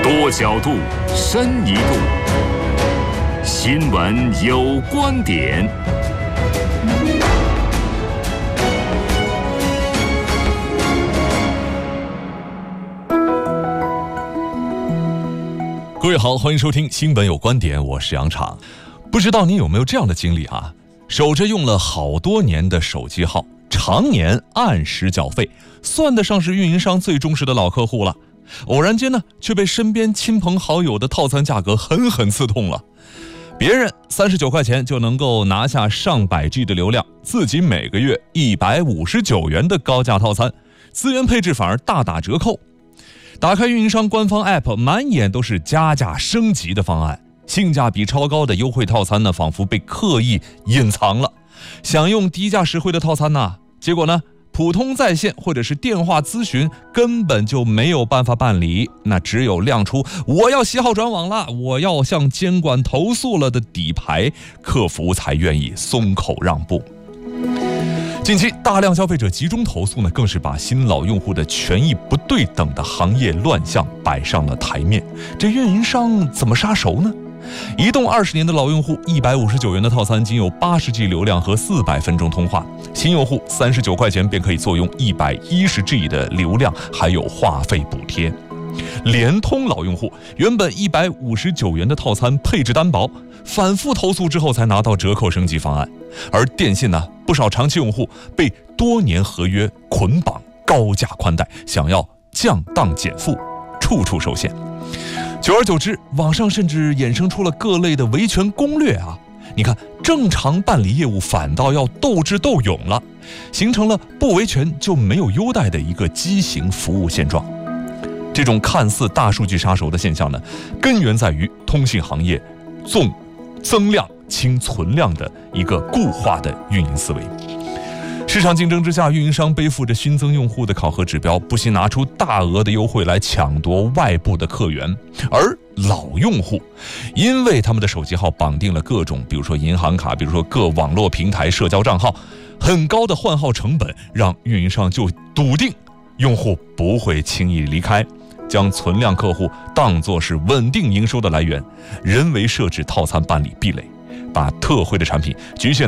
多角度，深一度。新闻有观点。 各位好，欢迎收听新闻有观点，我是杨昶。不知道你有没有这样的经历啊？守着用了好多年的手机号，常年按时缴费，算得上是运营商最忠实的老客户了。偶然间呢，却被身边亲朋好友的套餐价格狠狠刺痛了。别人39块钱就能够拿下上百 G 的流量，自己每个月159元的高价套餐，资源配置反而大打折扣。打开运营商官方 App， 满眼都是加价升级的方案，性价比超高的优惠套餐呢，仿佛被刻意隐藏了。想用低价实惠的套餐呢，结果呢，普通在线或者是电话咨询根本就没有办法办理，那只有亮出我要携号转网了，我要向监管投诉了的底牌，客服才愿意松口让步。近期大量消费者集中投诉呢，更是把新老用户的权益不对等的行业乱象摆上了台面。这运营商怎么杀熟呢？移动20年的老用户159元的套餐仅有80G 流量和400分钟通话，新用户39块钱便可以坐拥110G 的流量，还有话费补贴。联通老用户原本159元的套餐配置单薄，反复投诉之后才拿到折扣升级方案。而电信呢，不少长期用户被多年合约捆绑，高价宽带，想要降档减负，处处受限。久而久之，网上甚至衍生出了各类的维权攻略啊！你看，正常办理业务反倒要斗智斗勇了，形成了不维权就没有优待的一个畸形服务现状。这种看似大数据杀熟的现象呢，根源在于通信行业重增量轻存量的一个固化的运营思维。市场竞争之下，运营商背负着新增用户的考核指标，不惜拿出大额的优惠来抢夺外部的客源。而老用户因为他们的手机号绑定了各种，比如说银行卡，比如说各网络平台社交账号，很高的换号成本让运营商就笃定用户不会轻易离开，将存量客户当作是稳定营收的来源，人为设置套餐办理壁垒，把特惠的产品局限